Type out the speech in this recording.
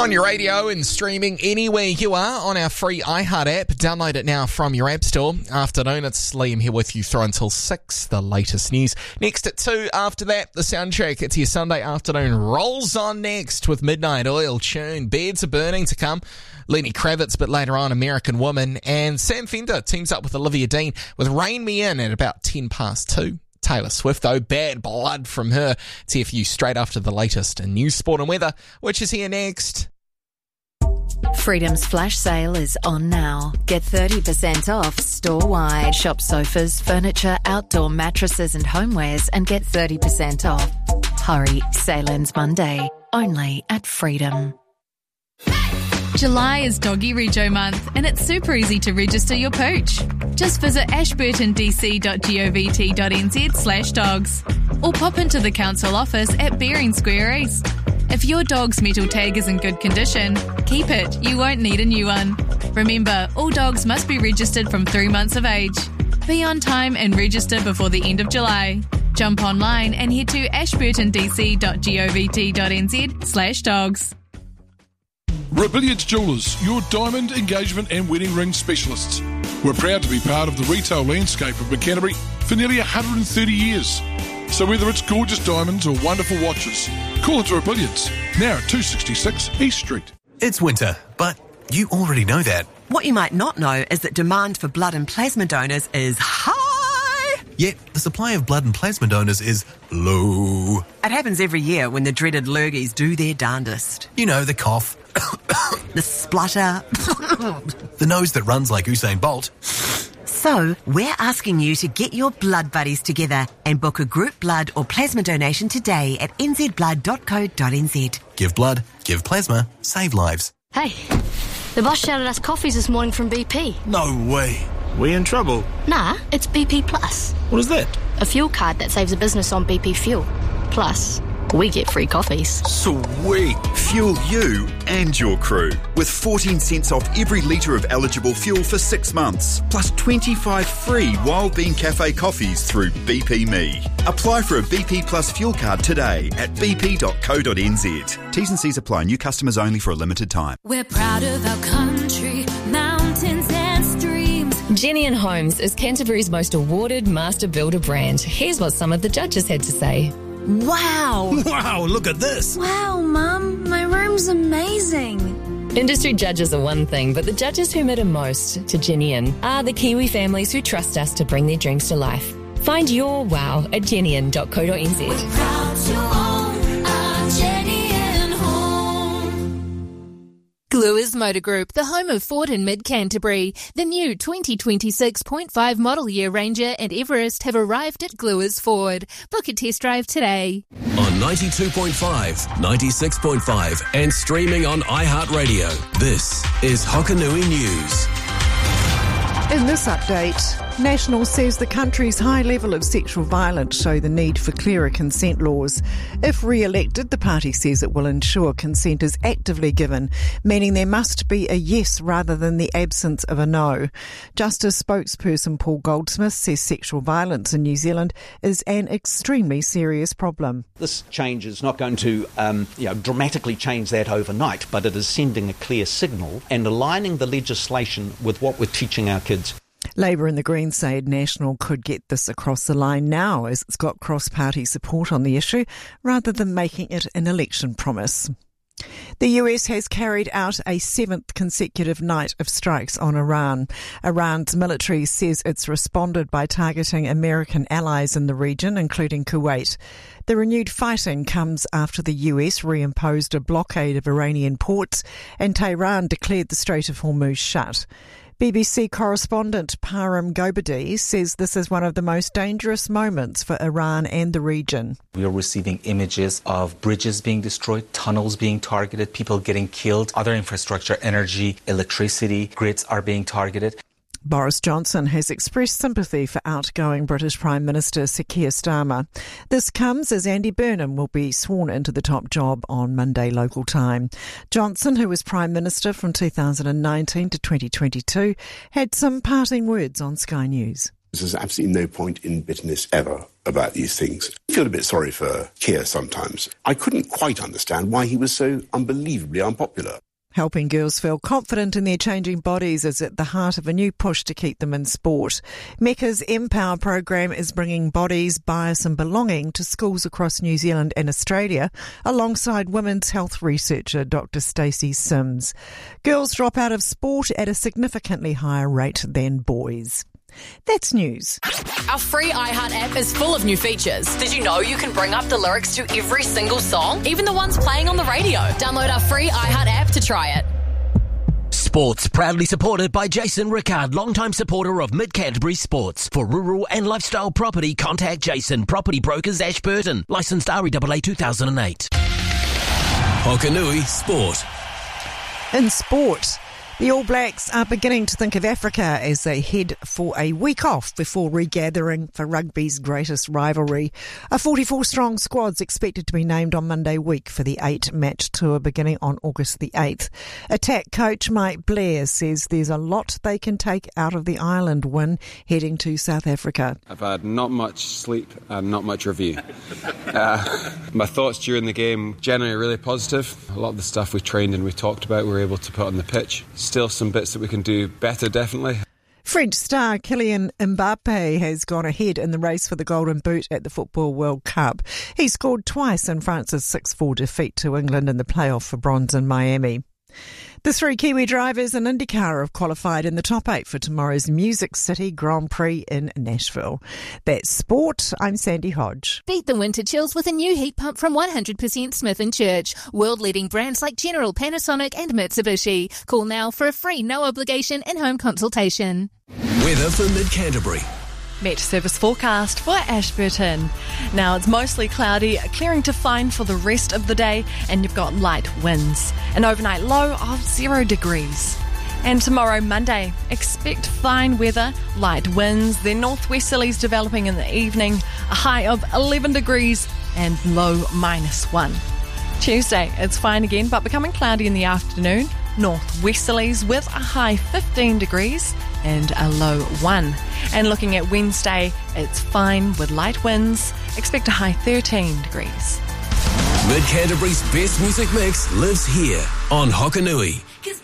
On your radio and streaming anywhere you are on our free iHeart app. Download it now from your app store. Afternoon, it's Liam here with you through until 6, the latest news. Next at 2, after that, the soundtrack to your Sunday afternoon rolls on next with Midnight Oil tune. Beds Are Burning to come. Lenny Kravitz, but later on, American Woman. And Sam Fender teams up with Olivia Dean with Rain Me In at about 10 past 2. Taylor Swift, though, Bad Blood from her. TFU straight after the latest in news, sport and weather, which is here next. Freedom's flash sale is on now. Get 30% off store-wide. Shop sofas, furniture, outdoor mattresses and homewares and get 30% off. Hurry, sale ends Monday. Only at Freedom. July is Doggy Rego month and it's super easy to register your pooch. Just visit ashburtondc.govt.nz/dogs or pop into the council office at Bering Square East. If your dog's metal tag is in good condition, keep it. You won't need a new one. Remember, all dogs must be registered from 3 months of age. Be on time and register before the end of July. Jump online and head to ashburtondc.govt.nz/dogs. Rebellions Jewellers, your diamond, engagement and wedding ring specialists. We're proud to be part of the retail landscape of Canterbury for nearly 130 years. So whether it's gorgeous diamonds or wonderful watches, call into Rebellions, now at 266 East Street. It's winter, but you already know that. What you might not know is that demand for blood and plasma donors is high. Yet the supply of blood and plasma donors is low. It happens every year when the dreaded lurgies do their darndest. You know, the cough. The splutter. The nose that runs like Usain Bolt. So, we're asking you to get your blood buddies together and book a group blood or plasma donation today at nzblood.co.nz. Give blood, give plasma, save lives. Hey, the boss shouted us coffees this morning from BP. No way. We in trouble? Nah, it's BP Plus. What is that? A fuel card that saves a business on BP fuel. Plus, we get free coffees. Sweet! Fuel you and your crew with 14 cents off every litre of eligible fuel for 6 months, plus 25 free Wild Bean Cafe coffees through BP Me. Apply for a BP Plus fuel card today at bp.co.nz. T's and C's apply. New customers only for a limited time. We're proud of our country, mountains and streams. Jenny & Homes is Canterbury's most awarded master builder brand. Here's what some of the judges had to say. Wow! Wow, look at this! Wow, Mum, my room's amazing. Industry judges are one thing, but the judges who matter most to Jenny are the Kiwi families who trust us to bring their dreams to life. Find your wow at jennyin.co.nz. We're proud to own our Jenny & Home. Gluers Motor Group, the home of Ford in mid-Canterbury. The new 2026.5 model year Ranger and Everest have arrived at Gluers Ford. Book a test drive today. On 92.5, 96.5 and streaming on iHeartRadio. This is Hokanui News. In this update, National says the country's high level of sexual violence show the need for clearer consent laws. If re-elected, the party says it will ensure consent is actively given, meaning there must be a yes rather than the absence of a no. Justice spokesperson Paul Goldsmith says sexual violence in New Zealand is an extremely serious problem. This change is not going to dramatically change that overnight, but it is sending a clear signal and aligning the legislation with what we're teaching our kids. Labour and the Greens say National could get this across the line now as it's got cross-party support on the issue rather than making it an election promise. The US has carried out a 7th consecutive night of strikes on Iran. Iran's military says it's responded by targeting American allies in the region, including Kuwait. The renewed fighting comes after the US reimposed a blockade of Iranian ports and Tehran declared the Strait of Hormuz shut. BBC correspondent Param Gobadi says this is one of the most dangerous moments for Iran and the region. We are receiving images of bridges being destroyed, tunnels being targeted, people getting killed, other infrastructure, energy, electricity, grids are being targeted. Boris Johnson has expressed sympathy for outgoing British Prime Minister Sir Keir Starmer. This comes as Andy Burnham will be sworn into the top job on Monday local time. Johnson, who was Prime Minister from 2019 to 2022, had some parting words on Sky News. There's absolutely no point in bitterness ever about these things. I feel a bit sorry for Keir sometimes. I couldn't quite understand why he was so unbelievably unpopular. Helping girls feel confident in their changing bodies is at the heart of a new push to keep them in sport. Mecca's Empower program is bringing bodies, bias and belonging to schools across New Zealand and Australia, alongside women's health researcher Dr. Stacey Sims. Girls drop out of sport at a significantly higher rate than boys. That's news. Our free iHeart app is full of new features. Did you know you can bring up the lyrics to every single song, even the ones playing on the radio? Download our free iHeart app to try it. Sports proudly supported by Jason Rickard, longtime supporter of Mid-Canterbury Sports. For rural and lifestyle property, contact Jason, Property Brokers, Ashburton. Licensed REAA 2008. Hokanui Sport. In sport, the All Blacks are beginning to think of Africa as they head for a week off before regathering for rugby's greatest rivalry. A 44-strong squad's expected to be named on Monday week for the 8-match tour beginning on August the 8th. Attack coach Mike Blair says there's a lot they can take out of the Ireland win heading to South Africa. I've had not much sleep and not much review. My thoughts during the game, generally really positive. A lot of the stuff we trained and we talked about we were able to put on the pitch. Still some bits that we can do better, definitely. French star Kylian Mbappe has gone ahead in the race for the Golden Boot at the Football World Cup. He scored twice in France's 6-4 defeat to England in the playoff for bronze in Miami. The 3 Kiwi drivers in IndyCar have qualified in the top 8 for tomorrow's Music City Grand Prix in Nashville. That's sport. I'm Sandy Hodge. Beat the winter chills with a new heat pump from 100% Smith & Church. World-leading brands like General, Panasonic and Mitsubishi. Call now for a free, no-obligation in-home consultation. Weather for Mid-Canterbury. Met service forecast for Ashburton. Now it's mostly cloudy, clearing to fine for the rest of the day, and you've got light winds. An overnight low of 0 degrees. And tomorrow, Monday, expect fine weather, light winds, then northwesterlies developing in the evening, a high of 11 degrees and low -1. Tuesday, it's fine again, but becoming cloudy in the afternoon, northwesterlies with a high 15 degrees and a low 1. And looking at Wednesday, it's fine with light winds. Expect a high 13 degrees. Mid-Canterbury's best music mix lives here on Hokanui.